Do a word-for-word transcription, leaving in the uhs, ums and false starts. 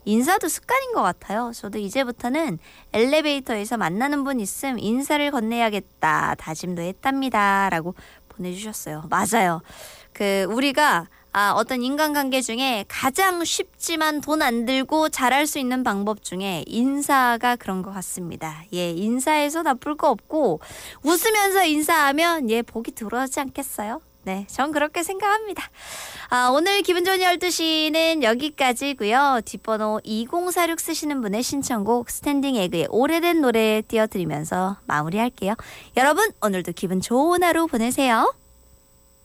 인사도 습관인 것 같아요. 저도 이제부터는 엘리베이터에서 만나는 분 있음 인사를 건네야겠다 다짐도 했답니다. 라고 보내주셨어요. 맞아요. 그 우리가 아, 어떤 인간관계 중에 가장 쉽지만 돈 안 들고 잘할 수 있는 방법 중에 인사가 그런 것 같습니다. 예, 인사해서 나쁠 거 없고 웃으면서 인사하면 예, 복이 들어오지 않겠어요? 네, 전 그렇게 생각합니다. 아, 오늘 기분 좋은 열두 시는 여기까지고요. 뒷번호 이공사육 쓰시는 분의 신청곡 스탠딩 에그의 오래된 노래 띄워드리면서 마무리할게요. 여러분, 오늘도 기분 좋은 하루 보내세요.